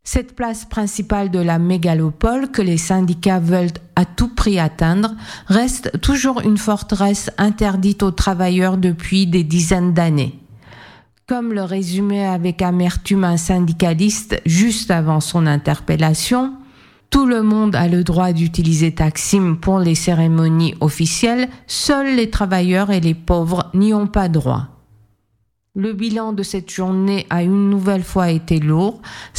Cette place principale de la mégalopole que les syndicats veulent à tout prix atteindre reste toujours une forteresse interdite aux travailleurs depuis des dizaines d'années. Comme le résumait avec amertume un syndicaliste juste avant son interpellation, tout le monde a le droit d'utiliser Taksim pour les cérémonies officielles, seuls les travailleurs et les pauvres n'y ont pas droit. Le bilan de cette journée a une nouvelle fois été lourd,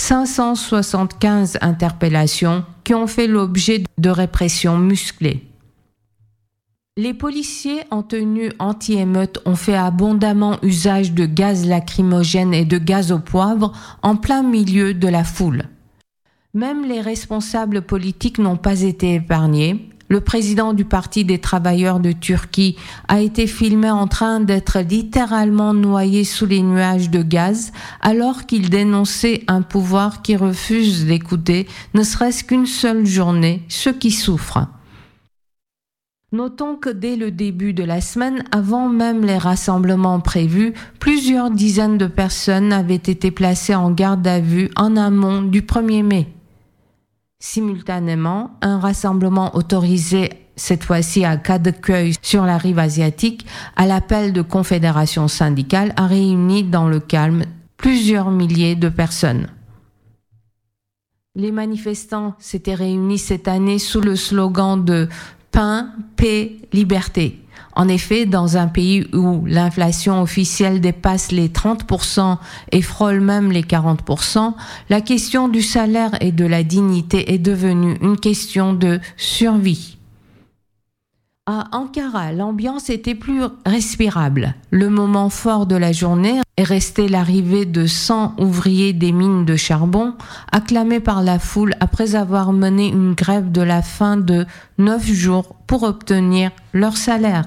575 interpellations qui ont fait l'objet de répressions musclées. Les policiers en tenue anti-émeute ont fait abondamment usage de gaz lacrymogène et de gaz au poivre en plein milieu de la foule. Même les responsables politiques n'ont pas été épargnés. Le président du Parti des travailleurs de Turquie a été filmé en train d'être littéralement noyé sous les nuages de gaz alors qu'il dénonçait un pouvoir qui refuse d'écouter, ne serait-ce qu'une seule journée, ceux qui souffrent. Notons que dès le début de la semaine, avant même les rassemblements prévus, plusieurs dizaines de personnes avaient été placées en garde à vue en amont du 1er mai. Simultanément, un rassemblement autorisé, cette fois-ci à Kadıköy sur la rive asiatique, à l'appel de confédérations syndicales, a réuni dans le calme plusieurs milliers de personnes. Les manifestants s'étaient réunis cette année sous le slogan de « Pain, paix, liberté ». En effet, dans un pays où l'inflation officielle dépasse les 30% et frôle même les 40%, la question du salaire et de la dignité est devenue une question de survie. À Ankara, l'ambiance était plus respirable. Le moment fort de la journée est resté l'arrivée de 100 ouvriers des mines de charbon, acclamés par la foule après avoir mené une grève de la faim de 9 jours pour obtenir leur salaire.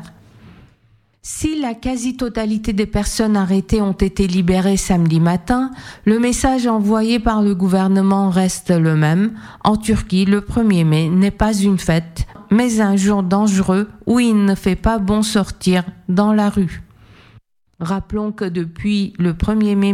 Si la quasi-totalité des personnes arrêtées ont été libérées samedi matin, le message envoyé par le gouvernement reste le même. En Turquie, le 1er mai n'est pas une fête, mais un jour dangereux où il ne fait pas bon sortir dans la rue. Rappelons que depuis le 1er mai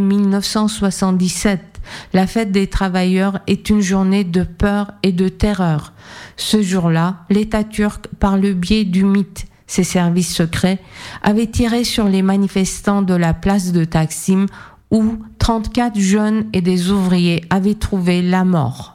1977, la fête des travailleurs est une journée de peur et de terreur. Ce jour-là, l'État turc, par le biais du MİT, ses services secrets, avait tiré sur les manifestants de la place de Taksim où 34 jeunes et des ouvriers avaient trouvé la mort.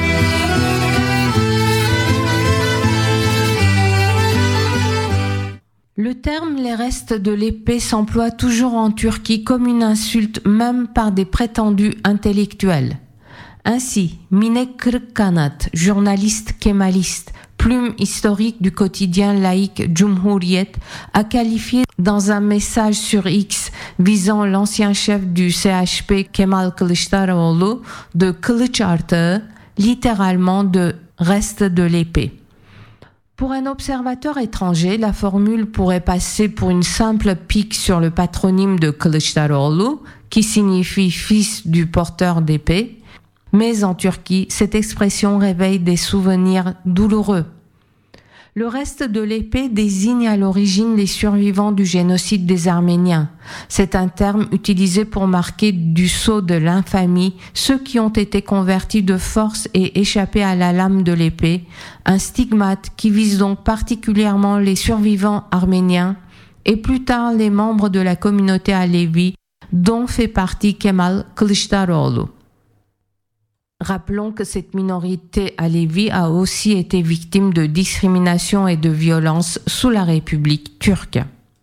Le terme « les restes de l'épée » s'emploie toujours en Turquie comme une insulte même par des prétendus intellectuels. Ainsi, Mine Kırıkkanat, journaliste kémaliste, plume historique du quotidien laïque Cumhuriyet, a qualifié dans un message sur X visant l'ancien chef du CHP Kemal Kılıçdaroğlu de Kılıç Artığı, littéralement de reste de l'épée. Pour un observateur étranger, la formule pourrait passer pour une simple pique sur le patronyme de Kılıçdaroğlu, qui signifie fils du porteur d'épée. Mais en Turquie, cette expression réveille des souvenirs douloureux. Le reste de l'épée désigne à l'origine les survivants du génocide des Arméniens. C'est un terme utilisé pour marquer du sceau de l'infamie ceux qui ont été convertis de force et échappés à la lame de l'épée, un stigmate qui vise donc particulièrement les survivants arméniens et plus tard les membres de la communauté alévi dont fait partie Kemal Kılıçdaroğlu. Rappelons que cette minorité alévi a aussi été victime de discrimination et de violence sous la République turque.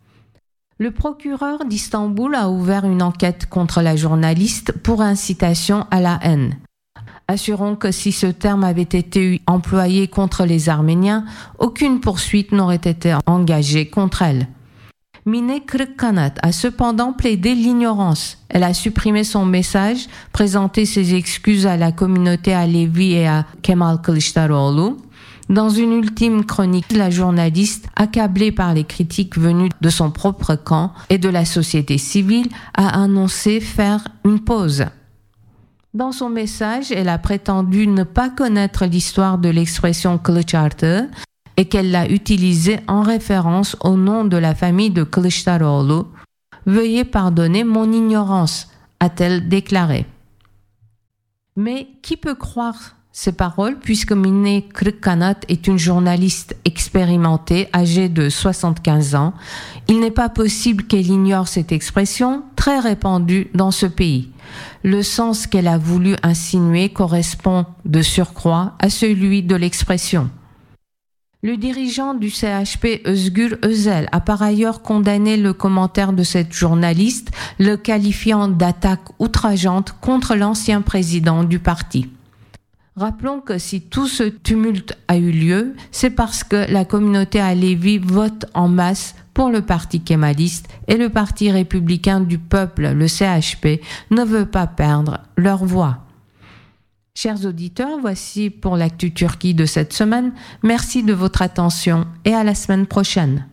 Le procureur d'Istanbul a ouvert une enquête contre la journaliste pour incitation à la haine. Assurons que si ce terme avait été employé contre les Arméniens, aucune poursuite n'aurait été engagée contre elle. Mine Kırıkkanat a cependant plaidé l'ignorance. Elle a supprimé son message, présenté ses excuses à la communauté alévi et à Kemal Kılıçdaroğlu. Dans une ultime chronique, la journaliste, accablée par les critiques venues de son propre camp et de la société civile, a annoncé faire une pause. Dans son message, elle a prétendu ne pas connaître l'histoire de l'expression Kılıç Artığı et qu'elle l'a utilisée en référence au nom de la famille de Kılıçdaroğlu. « Veuillez pardonner mon ignorance », a-t-elle déclaré. Mais qui peut croire ces paroles puisque Mine Kırıkkanat est une journaliste expérimentée, âgée de 75 ans. Il n'est pas possible qu'elle ignore cette expression très répandue dans ce pays. Le sens qu'elle a voulu insinuer correspond de surcroît à celui de l'expression. Le dirigeant du CHP, Özgür Özel, a par ailleurs condamné le commentaire de cette journaliste, le qualifiant d'attaque outrageante contre l'ancien président du parti. Rappelons que si tout ce tumulte a eu lieu, c'est parce que la communauté alévi vote en masse pour le parti kémaliste et le parti républicain du peuple, le CHP, ne veut pas perdre leur voix. Chers auditeurs, voici pour l'actu Turquie de cette semaine. Merci de votre attention et à la semaine prochaine.